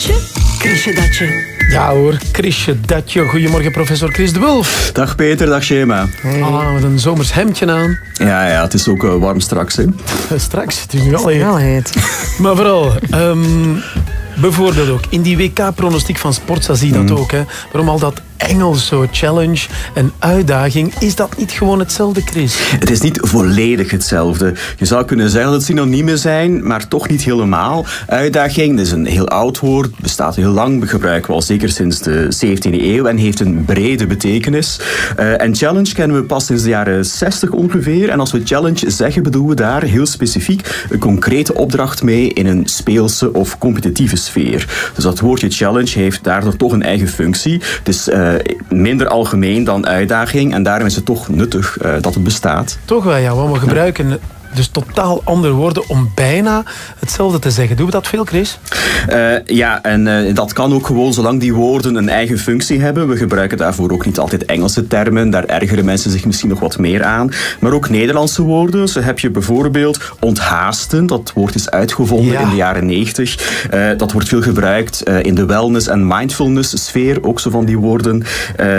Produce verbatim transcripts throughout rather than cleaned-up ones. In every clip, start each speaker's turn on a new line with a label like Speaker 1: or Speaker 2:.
Speaker 1: Chrisje Datje.
Speaker 2: Ja hoor, Chrisje Datje. Goedemorgen, professor Chris de Wulf.
Speaker 3: Dag Peter, dag Shema.
Speaker 2: Hey. Ah, met een zomers hemdje aan.
Speaker 3: Ja, ja, het is ook uh, warm straks. Hè.
Speaker 2: Straks, het is nu al heet.
Speaker 1: Wel heet.
Speaker 2: Maar vooral, um, bijvoorbeeld ook, in die W K-pronostiek van Sportza zie je dat mm. ook. Hè. Waarom al dat Engels zo, challenge en uitdaging, is dat niet gewoon hetzelfde, Chris?
Speaker 3: Het is niet volledig hetzelfde. Je zou kunnen zeggen dat het synoniemen zijn, maar toch niet helemaal. Uitdaging is een heel oud woord, bestaat heel lang, gebruiken we al zeker sinds de zeventiende eeuw en heeft een brede betekenis. Uh, en challenge kennen we pas sinds de jaren zestig ongeveer. En als we challenge zeggen, bedoelen we daar heel specifiek een concrete opdracht mee in een speelse of competitieve sfeer. Dus dat woordje challenge heeft daardoor toch een eigen functie. Het is uh, minder algemeen dan uitdaging en daarom is het toch nuttig uh, dat het bestaat.
Speaker 2: Toch wel, ja, want we gebruiken dus totaal andere woorden om bijna hetzelfde te zeggen. Doen we dat veel, Chris?
Speaker 3: Uh, ja, en uh, dat kan ook gewoon zolang die woorden een eigen functie hebben. We gebruiken daarvoor ook niet altijd Engelse termen. Daar ergeren mensen zich misschien nog wat meer aan. Maar ook Nederlandse woorden. Zo heb je bijvoorbeeld onthaasten. Dat woord is uitgevonden ja. in de jaren negentig. Uh, dat wordt veel gebruikt uh, in de wellness- en mindfulness sfeer. Ook zo van die woorden uh,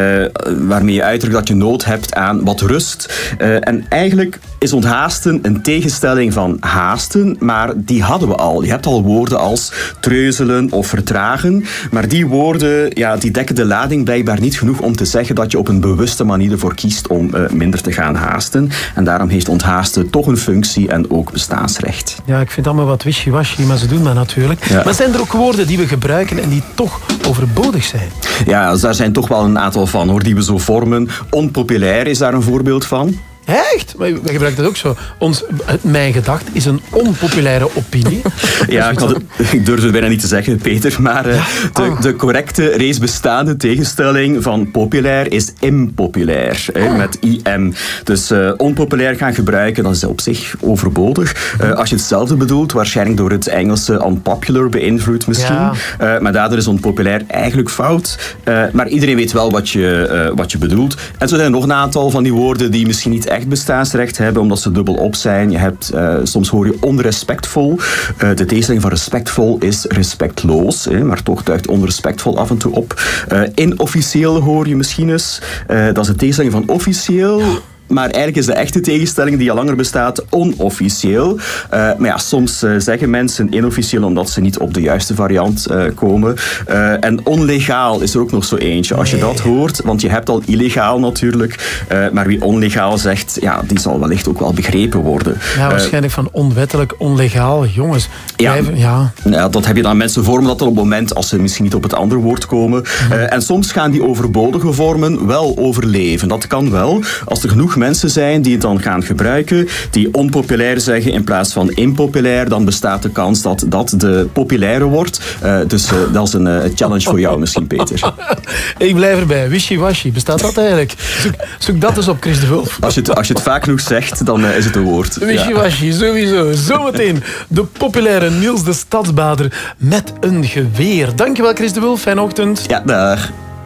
Speaker 3: waarmee je uitdrukt dat je nood hebt aan wat rust. Uh, en eigenlijk is onthaasten een tegenstelling van haasten, maar die hadden we al. Je hebt al woorden als treuzelen of vertragen, maar die woorden ja, die dekken de lading blijkbaar niet genoeg om te zeggen dat je op een bewuste manier ervoor kiest om uh, minder te gaan haasten. En daarom heeft onthaasten toch een functie en ook bestaansrecht.
Speaker 2: Ja, ik vind het allemaal wat wishy-washy, maar ze doen dat natuurlijk. Ja. Maar zijn er ook woorden die we gebruiken en die toch overbodig zijn?
Speaker 3: Ja, dus daar zijn toch wel een aantal van, hoor, die we zo vormen. Onpopulair is daar een voorbeeld van.
Speaker 2: Echt? Maar wij gebruiken dat ook zo. Ons, mijn gedacht is een onpopulaire opinie.
Speaker 3: Ja, ik, had, ik durf het bijna niet te zeggen, Peter. Maar uh, de, de correcte, reeds bestaande tegenstelling van populair is impopulair. Hè, oh. Met I M. Dus uh, onpopulair gaan gebruiken, dat is op zich overbodig. Uh, als je hetzelfde bedoelt, waarschijnlijk door het Engelse unpopular beïnvloed misschien. Ja. Uh, maar daardoor is onpopulair eigenlijk fout. Uh, maar iedereen weet wel wat je, uh, wat je bedoelt. En zo zijn er nog een aantal van die woorden die misschien niet echt bestaansrecht hebben, omdat ze dubbel op zijn. Je hebt, uh, soms hoor je onrespectvol. Uh, de tegenstelling van respectvol is respectloos, hè, maar toch duikt onrespectvol af en toe op. Uh, inofficieel hoor je misschien eens. Uh, dat is de tegenstelling van officieel. Maar eigenlijk is de echte tegenstelling die al langer bestaat onofficieel. Uh, maar ja, soms uh, zeggen mensen inofficieel omdat ze niet op de juiste variant uh, komen. Uh, en onlegaal is er ook nog zo eentje. Als je dat hoort, want je hebt al illegaal natuurlijk. Uh, maar wie onlegaal zegt, ja, die zal wellicht ook wel begrepen worden.
Speaker 2: Ja, waarschijnlijk uh, van onwettelijk, onlegaal. Jongens, blijven, ja.
Speaker 3: ja. ja. Dat heb je dan mensen vormen dat op het moment als ze misschien niet op het andere woord komen. Mm-hmm. Uh, en soms gaan die overbodige vormen wel overleven. Dat kan wel, als er genoeg mensen zijn die het dan gaan gebruiken, die onpopulair zeggen in plaats van impopulair, dan bestaat de kans dat dat de populaire wordt. Uh, dus uh, dat is een uh, challenge voor jou misschien, Peter.
Speaker 2: Ik blijf erbij. Wishy-washy. Bestaat dat eigenlijk? Zoek, zoek dat eens op, Chris de Wulf.
Speaker 3: Als je het, als je het vaak genoeg zegt, dan uh, is het een woord.
Speaker 2: Wishy-washy, ja. Sowieso. Zometeen de populaire Niels de Stadsbader met een geweer. Dankjewel, Chris de Wulf. Fijne ochtend.
Speaker 3: Ja, dag.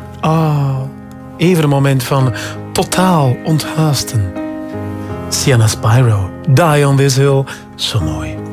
Speaker 2: Ah, even een moment van totaal onthaasten. Sienna Spyro, Die on This Hill, zo mooi.